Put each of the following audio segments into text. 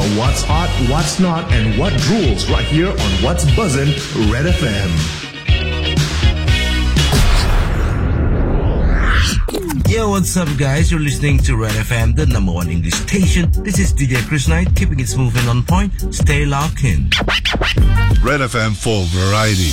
out what's hot, what's not, and what rules right here on What's Buzzin' Red FM. Yo, what's up, guys? You're listening to Red FM, the number one English station. This is DJ Chris Knight, keeping it smooth and on point. Stay locked in. Red FM for variety.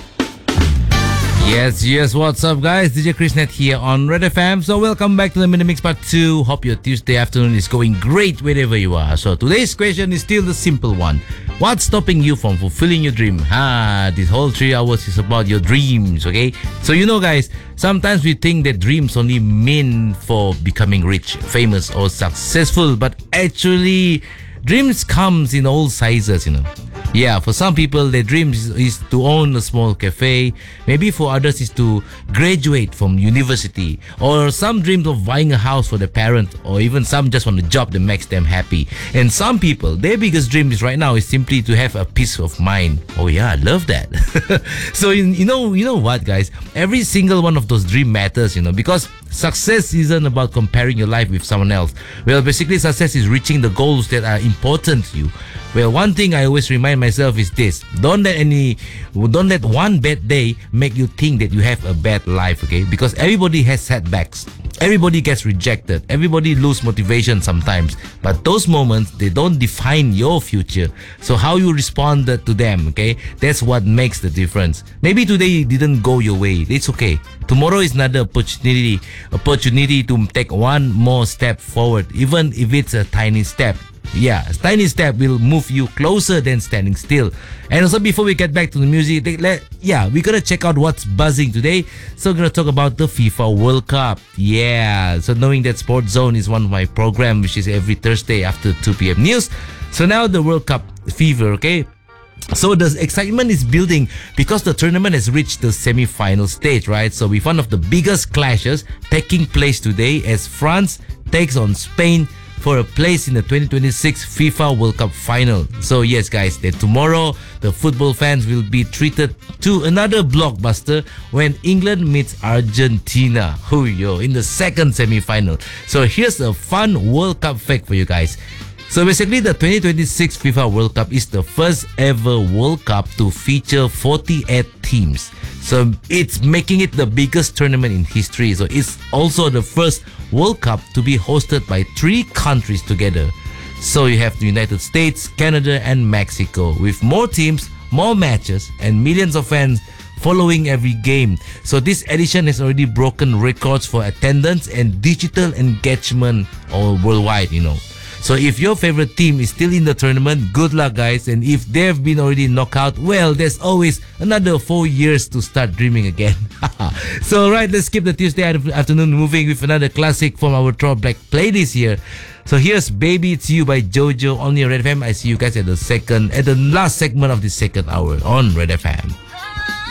Yes, what's up, guys? DJ Chrisnet here on Red FM. So welcome back to the Mini Mix Part 2. Hope your Tuesday afternoon is going great wherever you are. So today's question is still the simple one. What's stopping you from fulfilling your dream? This whole 3 hours is about your dreams, okay? So guys, sometimes we think that dreams only mean for becoming rich, famous or successful. But actually, dreams comes in all sizes, Yeah, for some people, their dream is to own a small cafe. Maybe for others, is to graduate from university. Or some dreams of buying a house for their parents. Or even some just want a job that makes them happy. And some people, their biggest dream is right now is simply to have a peace of mind. Oh yeah, I love that. So you know what, guys? Every single one of those dreams matters, because success isn't about comparing your life with someone else. Well, basically, success is reaching the goals that are important to you. Well, one thing I always remind myself is this: don't let one bad day make you think that you have a bad life, okay? Because everybody has setbacks. Everybody gets rejected. Everybody loses motivation sometimes. But those moments, they don't define your future. So how you responded to them, okay? That's what makes the difference. Maybe today didn't go your way. It's okay. Tomorrow is another opportunity to take one more step forward, even if it's a tiny step. Yeah, a tiny step will move you closer than standing still. And also, before we get back to the music, we're gonna check out what's buzzing today. So we're gonna talk about the FIFA World Cup. Yeah, so knowing that Sports Zone is one of my programs, which is every Thursday after 2 p.m. news. So now the World Cup fever, okay? So the excitement is building because the tournament has reached the semi-final stage, right? So with one of the biggest clashes taking place today as France takes on Spain for a place in the 2026 FIFA World Cup final. So yes, guys, that tomorrow the football fans will be treated to another blockbuster when England meets Argentina in the second semi-final. So here's a fun World Cup fact for you guys. So basically, the 2026 FIFA World Cup is the first ever World Cup to feature 48 teams. So it's making it the biggest tournament in history. So it's also the first World Cup to be hosted by 3 countries together. So you have the United States, Canada, and Mexico, with more teams, more matches, and millions of fans following every game. So this edition has already broken records for attendance and digital engagement all worldwide, So if your favorite team is still in the tournament, good luck, guys. And if they've been already knocked out, well, there's always another 4 years to start dreaming again. So alright, let's keep the Tuesday afternoon moving with another classic from our throwback play this year. So here's Baby It's You by JoJo on your Red FM. I see you guys at the last segment of the second hour on Red FM.